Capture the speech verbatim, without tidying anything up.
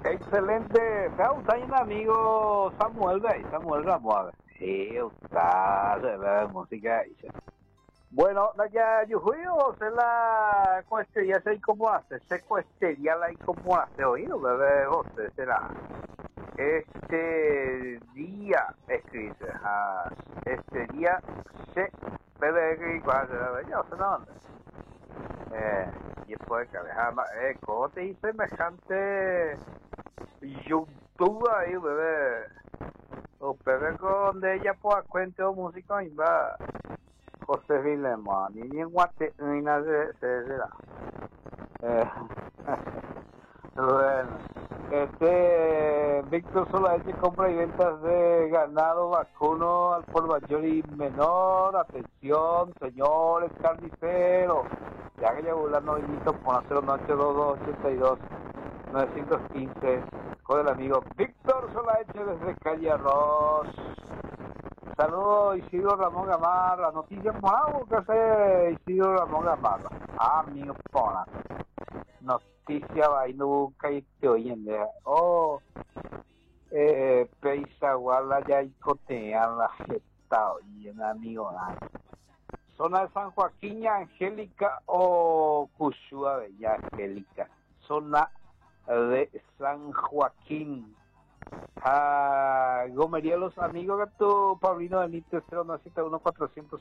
Excelente. Me gusta un amigo Samuel de ahí, Samuel Ramos. Sí, está de música. Bueno, ya yo juego se la cuestería se como hace, se cuestería la y como hace oído, bebé José será. Este día escribe, ah, este día se bebé que igual bebé ya se no. Eh, y después que dejaba eh cote y semejante YouTube ahí bebé. O bebé con de ella pues cuento música y va José Vilema, ni en guate ni nada de será. Eh, bueno, este Víctor Solache compra y ventas de ganado vacuno al por mayor y menor. Atención, señores carniceros. Ya que llevo la novinito por cero ocho dos dos ochenta y dos novecientos quince con el amigo Víctor Solache desde Calle Arroz. Saludos Isidro Ramón Gamarra. Noticias morado que hace Isidro Ramón Gamarra. Ah, amigo pona. Noticia va y nunca y te oyen de oh eh Peizaguala ya y cotean la jeta y en amigo nada. Zona de San Joaquín Angélica o Cushua Bella Angélica. Zona de San Joaquín. Ah, Gomería los amigos de tu Paulino del Nite cero nueve siete uno cuatro